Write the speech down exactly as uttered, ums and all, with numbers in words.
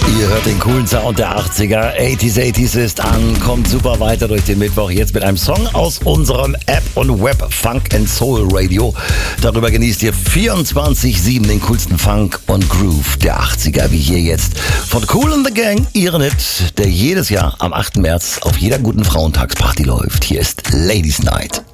Ihr hört den coolen Sound der achtziger. achtziger, achtziger ist an, kommt super weiter durch den Mittwoch. Jetzt mit einem Song aus unserem App- und Web Funk and Soul Radio. Darüber genießt ihr vierundzwanzig sieben den coolsten Funk und Groove der achtziger, wie hier jetzt von Kool and the Gang, ihren Hit, der jedes Jahr am achten März auf jeder guten Frauentagsparty läuft. Hier ist Ladies Night.